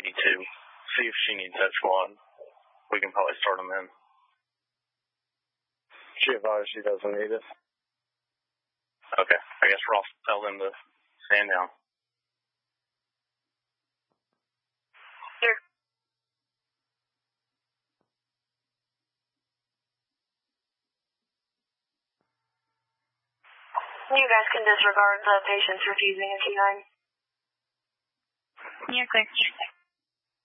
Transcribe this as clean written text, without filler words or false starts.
82. See if she needs that squad. We can probably start them in. She advised she doesn't need it. Okay. I guess Ross will tell them to stand down. Here. You guys can disregard the patient's refusing a T9. You're clear.